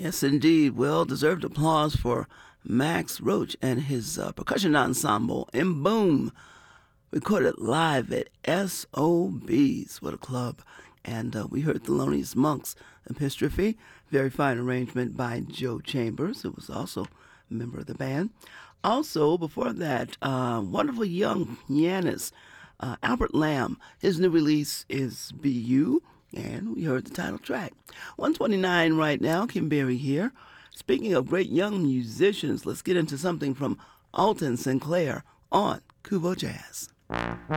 Yes, indeed. Well-deserved applause for Max Roach and his percussion ensemble in Boom, recorded live at SOB's. What a club. And we heard Thelonious Monk's Epistrophe, very fine arrangement by Joe Chambers, who was also a member of the band. Also, before that, wonderful young pianist, Albert Lamb. His new release is Be You, and we heard the title track. 129 right now, Kim Berry here. Speaking of great young musicians, let's get into something from Alton Sinclair on Kubo Jazz.